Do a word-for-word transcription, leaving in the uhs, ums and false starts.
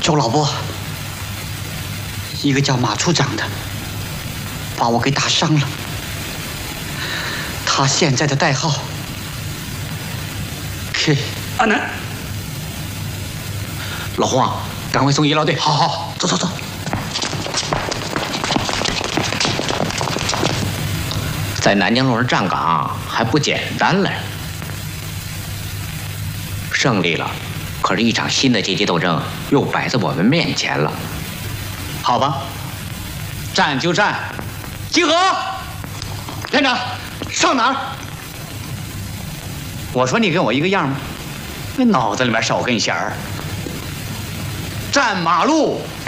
周老伯，一个叫马处长的把我给打伤了，他现在的代号 K。 阿南， 老黄，赶快送医疗队。 好好，走走走。 在南京路上站岗还不简单了，胜利了，可是一场新的阶级斗争又摆在我们面前了。 好吧，战就战，集合。连长，上哪儿？我说你跟我一个样吗？那脑子里面少根弦儿。站马路